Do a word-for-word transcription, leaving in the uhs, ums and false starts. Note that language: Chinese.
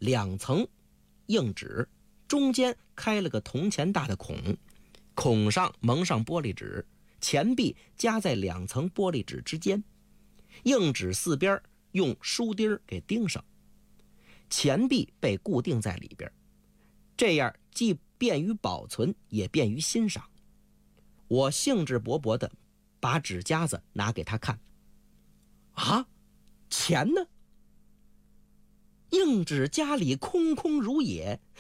两层硬纸，中间开了个铜钱大的孔，孔上蒙上玻璃纸，钱币夹在两层玻璃纸之间，硬纸四边用书钉给钉上，钱币被固定在里边，这样既便于保存也便于欣赏。我兴致勃勃地把纸夹子拿给他看。啊，钱呢？硬纸夹里空空如也，